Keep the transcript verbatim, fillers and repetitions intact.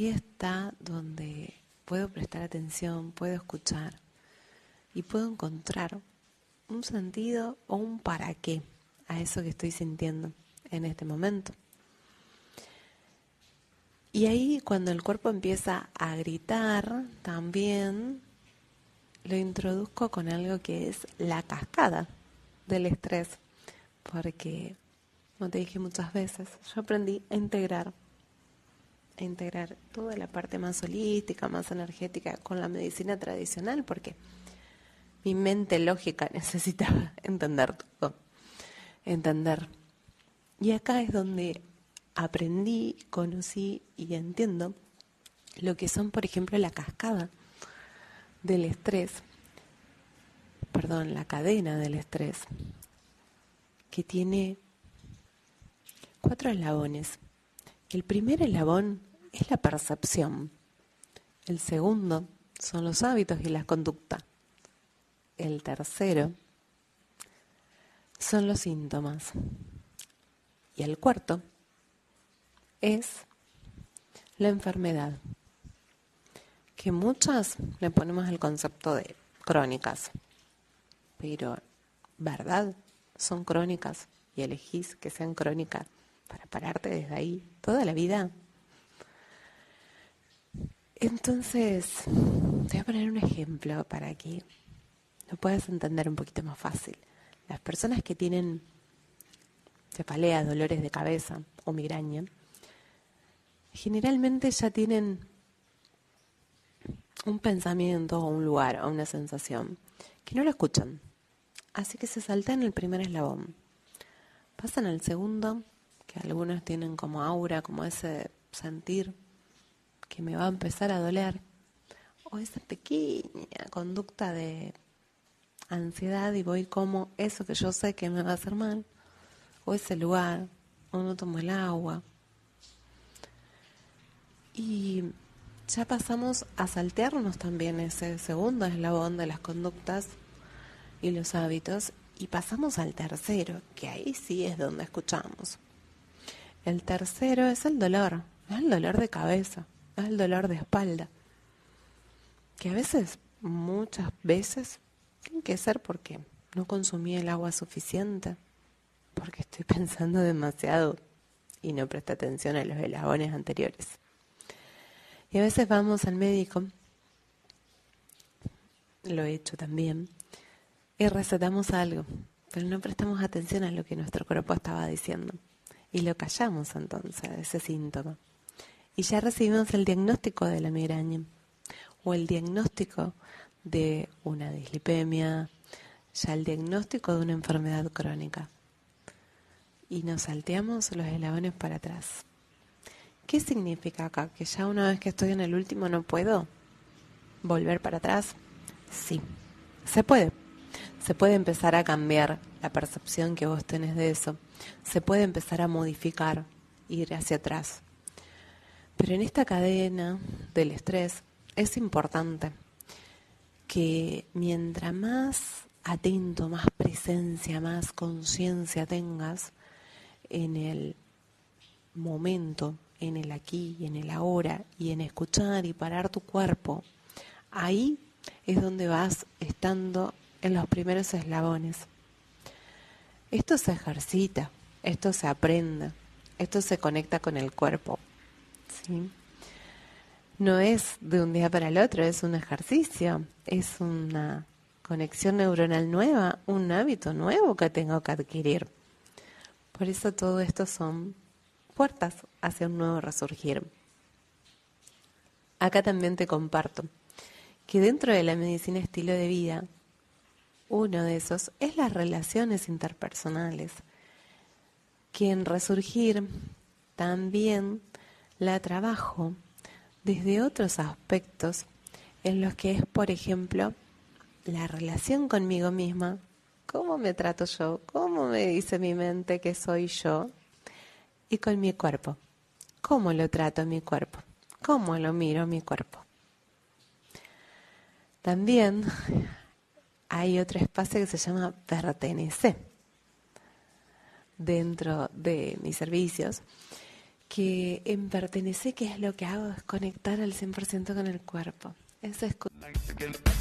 ahí está donde puedo prestar atención, puedo escuchar y puedo encontrar un sentido o un para qué a eso que estoy sintiendo en este momento. Y ahí cuando el cuerpo empieza a gritar, también lo introduzco con algo que es la cascada del estrés, porque, como te dije muchas veces, yo aprendí a integrar, a integrar toda la parte más holística, más energética con la medicina tradicional, porque mi mente lógica necesitaba entender todo, entender. Y acá es donde aprendí, conocí y entiendo lo que son, por ejemplo, la cascada del estrés, perdón, la cadena del estrés, que tiene cuatro eslabones. El primer eslabón es la percepción. El segundo son los hábitos y la conducta. El tercero son los síntomas. Y el cuarto es la enfermedad, que muchas le ponemos el concepto de crónicas, pero ¿verdad? Son crónicas y elegís que sean crónicas para pararte desde ahí toda la vida. Entonces, te voy a poner un ejemplo para que lo puedas entender un poquito más fácil. Las personas que tienen cefaleas, dolores de cabeza o migraña, generalmente ya tienen un pensamiento o un lugar o una sensación que no lo escuchan. Así que se saltan el primer eslabón. Pasan al segundo, que algunos tienen como aura, como ese sentir que me va a empezar a doler, o esa pequeña conducta de ansiedad y voy como eso que yo sé que me va a hacer mal, o ese lugar, o no tomo el agua. Y ya pasamos a saltearnos también ese segundo eslabón de las conductas y los hábitos y pasamos al tercero, que ahí sí es donde escuchamos. El tercero es el dolor, es el dolor de cabeza, es el dolor de espalda, que a veces, muchas veces, tiene que ser porque no consumí el agua suficiente, porque estoy pensando demasiado y no presté atención a los eslabones anteriores. Y a veces vamos al médico, lo he hecho también, y recetamos algo, pero no prestamos atención a lo que nuestro cuerpo estaba diciendo. Y lo callamos entonces, ese síntoma. Y ya recibimos el diagnóstico de la migraña, o el diagnóstico de una dislipemia, ya el diagnóstico de una enfermedad crónica. Y nos salteamos los eslabones para atrás. ¿Qué significa acá? ¿Que ya una vez que estoy en el último no puedo volver para atrás? Sí, se puede. Se puede empezar a cambiar la percepción que vos tenés de eso. Se puede empezar a modificar, ir hacia atrás. Pero en esta cadena del estrés es importante que mientras más atento, más presencia, más conciencia tengas en el momento, en el aquí y en el ahora, y en escuchar y parar tu cuerpo, ahí es donde vas estando en los primeros eslabones. Esto se ejercita, esto se aprende, esto se conecta con el cuerpo, ¿sí? No es de un día para el otro, es un ejercicio, es una conexión neuronal nueva, un hábito nuevo que tengo que adquirir. Por eso todo esto son puertas hacia un nuevo resurgir. Acá también te comparto que dentro de la medicina estilo de vida, uno de esos es las relaciones interpersonales, que en resurgir también la trabajo desde otros aspectos en los que es, por ejemplo, la relación conmigo misma, cómo me trato yo, cómo me dice mi mente que soy yo, y con mi cuerpo, cómo lo trato a mi cuerpo, cómo lo miro a mi cuerpo. También hay otro espacio que se llama pertenecer dentro de mis servicios, que en Pertenecer, ¿qué es lo que hago? Es conectar al cien por ciento con el cuerpo. Eso es